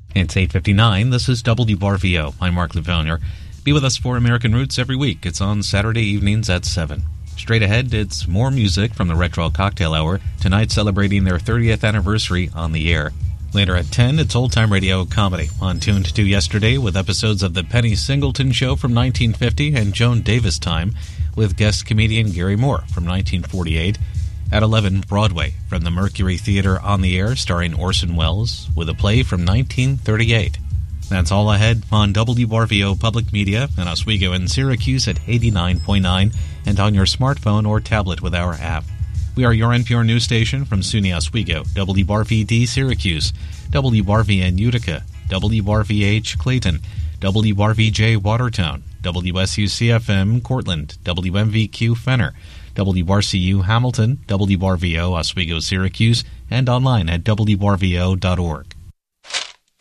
It's 8:59. This is WRVO. I'm Mark Levonier. Be with us for American Roots every week. It's on Saturday evenings at 7. Straight ahead, it's more music from the Retro Cocktail Hour, tonight celebrating their 30th anniversary on the air. Later at 10, it's old-time radio comedy on Tuned to Yesterday with episodes of The Penny Singleton Show from 1950 and Joan Davis Time with guest comedian Gary Moore from 1948. At 11, Broadway from the Mercury Theater on the air starring Orson Welles with a play from 1938. That's all ahead on WRVO Public Media in Oswego and Syracuse at 89.9 and on your smartphone or tablet with our app. We are your NPR news station from SUNY Oswego, WRVD Syracuse, WRVN Utica, WRVH Clayton, WRVJ Watertown, WSUCFM Cortland, WMVQ Fenner, WRCU Hamilton, WRVO Oswego Syracuse, and online at WRVO.org.